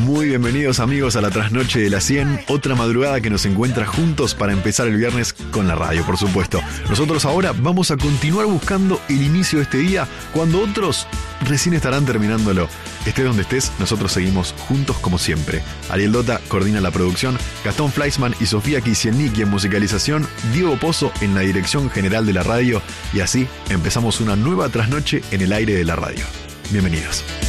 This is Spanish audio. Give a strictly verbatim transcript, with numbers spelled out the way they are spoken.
Muy bienvenidos amigos a la trasnoche de la cien, otra madrugada que nos encuentra juntos para empezar el viernes con la radio, por supuesto. Nosotros ahora vamos a continuar buscando el inicio de este día cuando otros recién estarán terminándolo. Estés donde estés, nosotros seguimos juntos como siempre. Ariel Dota coordina la producción, Gastón Fleischmann y Sofía Kisielnicki en musicalización, Diego Pozo en la dirección general de la radio y así empezamos una nueva trasnoche en el aire de la radio. Bienvenidos.